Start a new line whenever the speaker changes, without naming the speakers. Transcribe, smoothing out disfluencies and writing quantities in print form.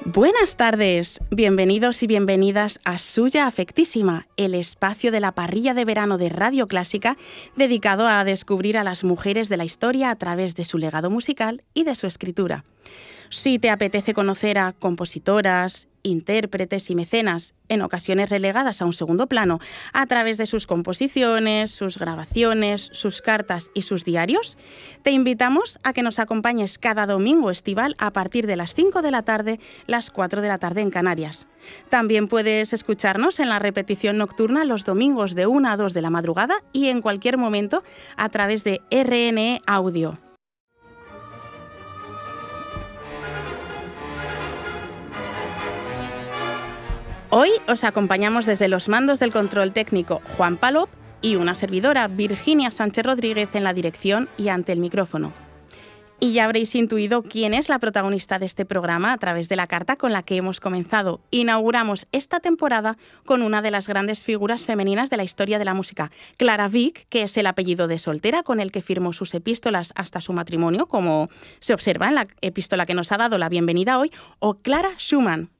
Buenas tardes, bienvenidos y bienvenidas a Suya Afectísima, el espacio de la parrilla de verano de Radio Clásica dedicado a descubrir a las mujeres de la historia a través de su legado musical y de su escritura. Si te apetece conocer a compositoras, intérpretes y mecenas, en ocasiones relegadas a un segundo plano, a través de sus composiciones, sus grabaciones, sus cartas y sus diarios, te invitamos a que nos acompañes cada domingo estival a partir de las 5 de la tarde, las 4 de la tarde en Canarias. También puedes escucharnos en la repetición nocturna los domingos de 1 a 2 de la madrugada y en cualquier momento a través de RNE Audio. Hoy os acompañamos desde los mandos del control técnico Juan Palop y una servidora, Virginia Sánchez Rodríguez, en la dirección y ante el micrófono. Y ya habréis intuido quién es la protagonista de este programa a través de la carta con la que hemos comenzado. Inauguramos esta temporada con una de las grandes figuras femeninas de la historia de la música, Clara Wieck, que es el apellido de soltera con el que firmó sus epístolas hasta su matrimonio, como se observa en la epístola que nos ha dado la bienvenida hoy, o Clara Schumann,